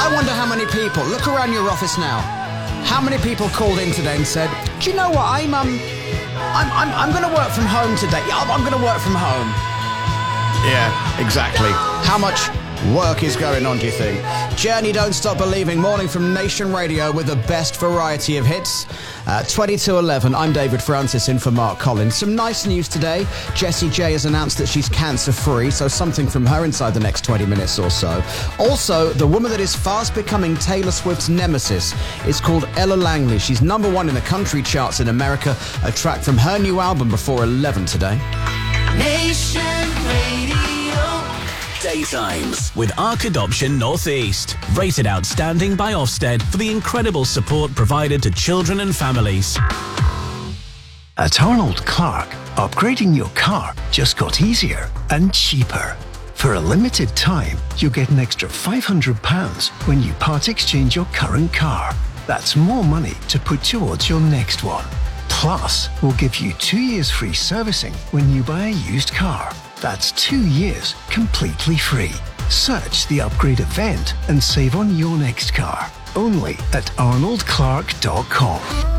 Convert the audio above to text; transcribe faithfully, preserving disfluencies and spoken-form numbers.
I wonder how many people, look around your office now, how many people called in today and said, do you know what, I'm, um, I'm, I'm, I'm going to work from home today. Yeah, I'm, I'm going to work from home. Yeah, exactly. How much work is going on, do you think? Journey, Don't Stop Believing, morning from Nation Radio with the best variety of hits. Uh, twenty to eleven, I'm David Francis in for Mark Collins. Some nice news today. Jessie J has announced that she's cancer-free, so something from her inside the next twenty minutes or so. Also, the woman that is fast becoming Taylor Swift's nemesis is called Ella Langley. She's number one in the country charts in America. A track from her new album before eleven today. Nation Radio. Daytimes with Ark Adoption Northeast. Rated outstanding by Ofsted for the incredible support provided to children and families. At Arnold Clark, upgrading your car just got easier and cheaper. For a limited time, you'll get an extra five hundred pounds when you part exchange your current car. That's more money to put towards your next one. Plus, we'll give you two years free servicing when you buy a used car. That's two years completely free. Search the upgrade event and save on your next car. Only at arnold clark dot com.